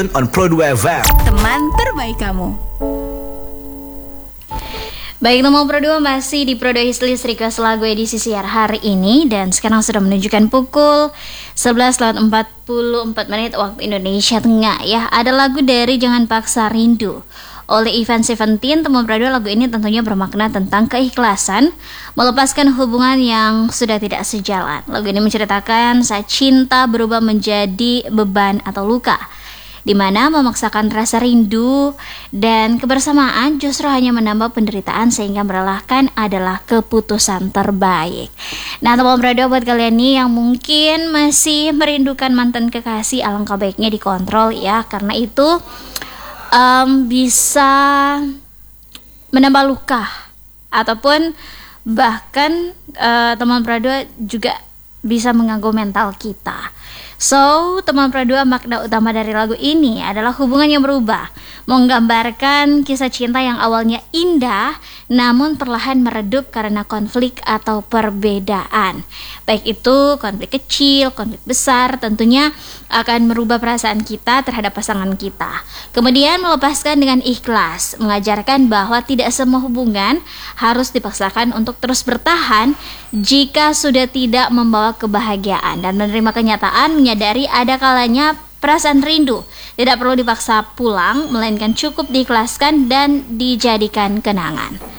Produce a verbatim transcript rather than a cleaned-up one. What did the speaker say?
on Pro dua F M. Teman terbaik kamu. Baik, teman Pro dua masih di Pro dua Hislist Request Lagu edisi siar hari ini. Dan sekarang sudah menunjukkan pukul sebelas lewat empat puluh empat menit waktu Indonesia Tengah ya. Ada lagu dari Jangan Paksa Rindu oleh Ivan Seventeen. Teman Pro dua, lagu ini tentunya bermakna tentang keikhlasan melepaskan hubungan yang sudah tidak sejalan. Lagu ini menceritakan saat cinta berubah menjadi beban atau luka, di mana memaksakan rasa rindu dan kebersamaan justru hanya menambah penderitaan sehingga merelakan adalah keputusan terbaik. Nah, teman berada buat kalian nih yang mungkin masih merindukan mantan kekasih, alangkah baiknya dikontrol ya, karena itu um, bisa menambah luka ataupun bahkan uh, teman berada juga bisa mengganggu mental kita. So, teman Pro dua, makna utama dari lagu ini adalah hubungan yang berubah, menggambarkan kisah cinta yang awalnya indah namun perlahan meredup karena konflik atau perbedaan. Baik itu konflik kecil, konflik besar, tentunya akan merubah perasaan kita terhadap pasangan kita. Kemudian melepaskan dengan ikhlas, mengajarkan bahwa tidak semua hubungan harus dipaksakan untuk terus bertahan jika sudah tidak membawa kebahagiaan, dan menerima kenyataan, menyadari ada kalanya perasaan rindu tidak perlu dipaksa pulang, melainkan cukup diikhlaskan dan dijadikan kenangan.